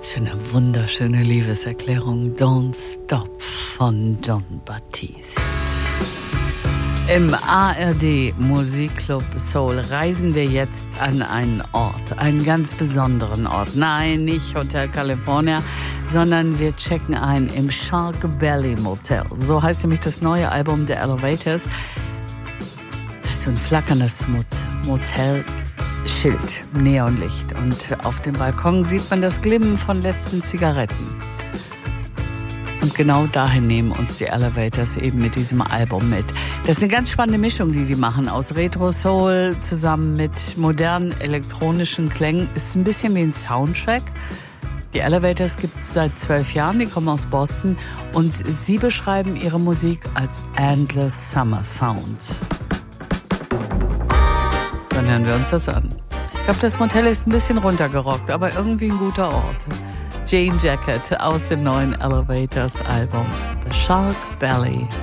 Für eine wunderschöne Liebeserklärung Don't Stop von Jon Batiste. Im ARD Musikclub Soul reisen wir jetzt an einen Ort, einen ganz besonderen Ort. Nein, nicht Hotel California, sondern wir checken ein im Shark Belly Motel. So heißt nämlich das neue Album der Elevators. Da ist so ein flackerndes Motel. Schild, Neonlicht und auf dem Balkon sieht man das Glimmen von letzten Zigaretten. Und genau dahin nehmen uns die Elevators eben mit diesem Album mit. Das ist eine ganz spannende Mischung, die machen aus Retro-Soul zusammen mit modernen elektronischen Klängen. Ist ein bisschen wie ein Soundtrack. Die Elevators gibt es seit 12 Jahren, die kommen aus Boston und sie beschreiben ihre Musik als Endless Summer Sound. Dann hören wir uns das an. Ich glaube, das Motel ist ein bisschen runtergerockt, aber irgendwie ein guter Ort. Jane Jacket aus dem neuen Elevators Album The Shark Belly